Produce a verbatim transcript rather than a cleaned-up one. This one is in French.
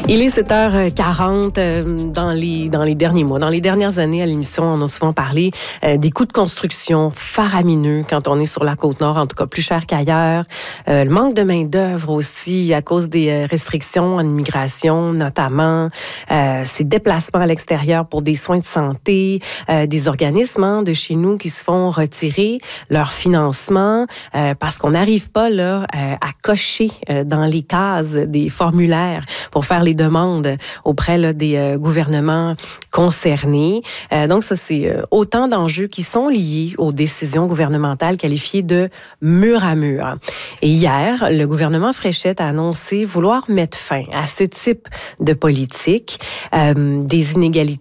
Il est sept heures quarante dans les, dans les derniers mois. Dans les dernières années, à l'émission, on a souvent parlé euh, des coûts de construction faramineux quand on est sur la Côte-Nord, en tout cas plus cher qu'ailleurs. Euh, le manque de main-d'œuvre aussi à cause des restrictions en immigration, notamment. Euh, ces déplacements à l'extérieur pour des soins de santé, euh, des organismes hein, de chez nous qui se font retirer leur financement euh, parce qu'on n'arrive pas là euh, à cocher euh, dans les cases des formulaires pour faire les demandes auprès là, des euh, gouvernements concernés. Euh, donc, ça, c'est euh, autant d'enjeux qui sont liés aux décisions gouvernementales qualifiées de mur à mur. Et hier, le gouvernement Fréchette a annoncé vouloir mettre fin à ce type de politique. Euh, des inégalités